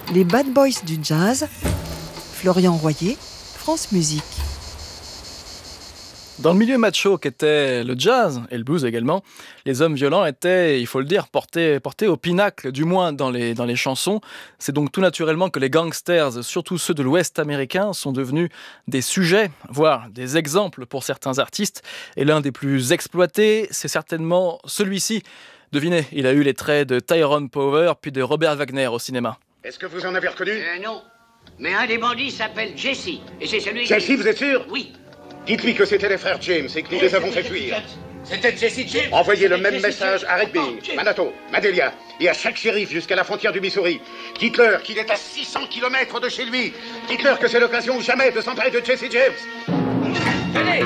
Les Bad Boys du jazz, Florian Royer, France Musique. Dans le milieu macho qu'était le jazz, et le blues également, les hommes violents étaient, il faut le dire, portés au pinacle, du moins dans les chansons. C'est donc tout naturellement que les gangsters, surtout ceux de l'Ouest américain, sont devenus des sujets, voire des exemples pour certains artistes. Et l'un des plus exploités, c'est certainement celui-ci. Devinez, il a eu les traits de Tyrone Power puis de Robert Wagner au cinéma. Est-ce que vous en avez reconnu ? Non. Mais un des bandits s'appelle Jesse. Et c'est celui Jesse, vous êtes sûr ? Oui. Dites-lui que c'était les frères James et que nous les avons fait fuir. C'était Jesse James. Envoyez le même message à Red Bing, Manato, Madelia et à chaque shérif jusqu'à la frontière du Missouri. Dites-leur qu'il est à 600 km de chez lui. Dites-leur que c'est l'occasion ou jamais de s'emparer de Jesse James. Tenez.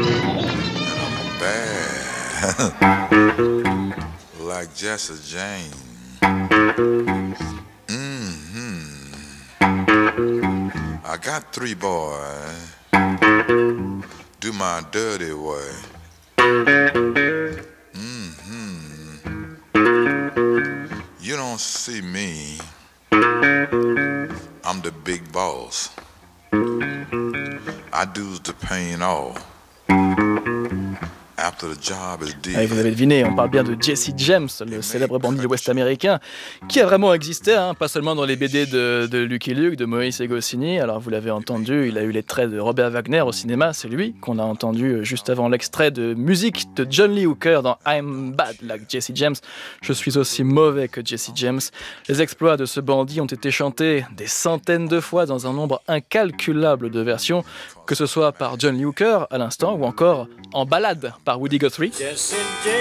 Bad. Like Jesse James. I got 3 boys. Do my dirty way. You don't see me. I'm the big boss. I do the pain all. After the job is done. Allez, vous avez deviné, on parle bien de Jesse James, le célèbre bandit ouest-américain, qui a vraiment existé, pas seulement dans les BD de Lucky Luke, de Moïse et Goscinny. Alors vous l'avez entendu, il a eu les traits de Robert Wagner au cinéma, c'est lui qu'on a entendu juste avant l'extrait de musique de John Lee Hooker dans I'm Bad Like Jesse James. Je suis aussi mauvais que Jesse James. Les exploits de ce bandit ont été chantés des centaines de fois dans un nombre incalculable de versions, que ce soit par John Lee Hooker à l'instant ou encore en ballade par Woody Guthrie.